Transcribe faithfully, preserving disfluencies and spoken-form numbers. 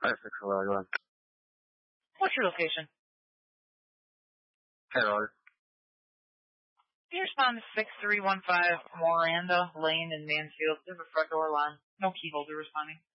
five six hello, go on. What's your location? Hey, Robert. Can you respond to six three one five Miranda Lane in Mansfield? There's a front door line. No key holder responding.